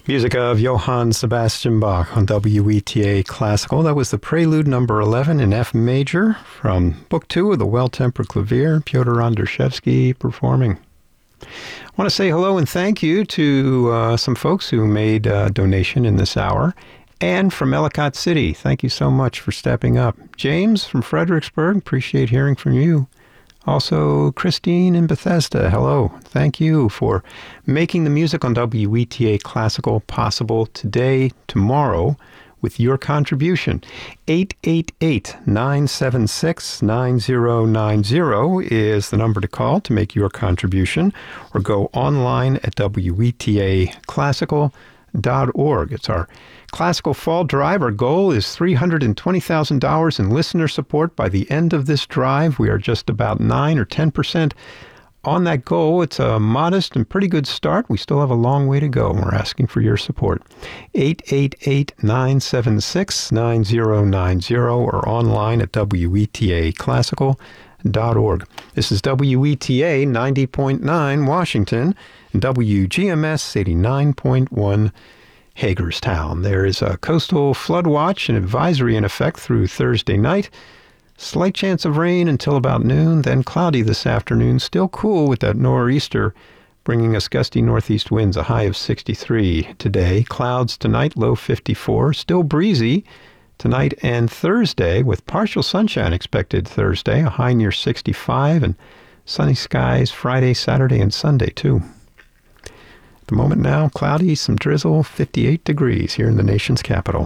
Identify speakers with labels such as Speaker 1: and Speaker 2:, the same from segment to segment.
Speaker 1: Music of Johann Sebastian Bach on WETA Classical. That was the Prelude number 11 in F major from Book 2 of the Well-Tempered Clavier, Pyotr Andrushevsky performing. I want to say hello and thank you to some folks who made a donation in this hour. And from Ellicott City, thank you so much for stepping up. James from Fredericksburg, appreciate hearing from you. Also, Christine in Bethesda, hello. Thank you for making the music on WETA Classical possible today, tomorrow, with your contribution. 888-976-9090 is the number to call to make your contribution, or go online at WETAClassical.org. It's our Classical Fall Drive. Our goal is $320,000 in listener support by the end of this drive. We are just about 9 or 10% on that goal. It's a modest and pretty good start. We still have a long way to go, and we're asking for your support. 888-976-9090 or online at WETAClassical.org. This is WETA 90.9 Washington and WGMS 89.1 Hagerstown. There is a coastal flood watch and advisory in effect through Thursday night. Slight chance of rain until about noon, then cloudy this afternoon. Still cool with that nor'easter, bringing us gusty northeast winds, a high of 63 today. Clouds tonight, low 54. Still breezy tonight and Thursday, with partial sunshine expected Thursday, a high near 65, and sunny skies Friday, Saturday, and Sunday, too. At the moment now, cloudy, some drizzle, 58 degrees here in the nation's capital.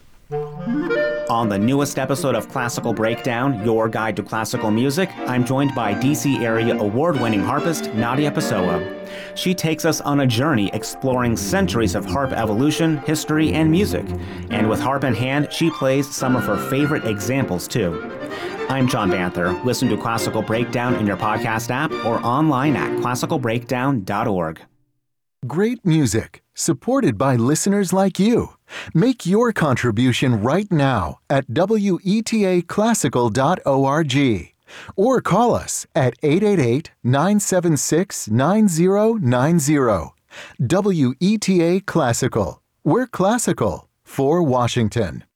Speaker 2: On the newest episode of Classical Breakdown, your guide to classical music, I'm joined by DC area award-winning harpist Nadia Pessoa. She takes us on a journey exploring centuries of harp evolution, history, and music. And with harp in hand, she plays some of her favorite examples, too. I'm John Banther. Listen to Classical Breakdown in your podcast app or online at classicalbreakdown.org.
Speaker 3: Great music, supported by listeners like you. Make your contribution right now at WETAClassical.org or call us at 888-976-9090. WETA Classical. We're classical for Washington.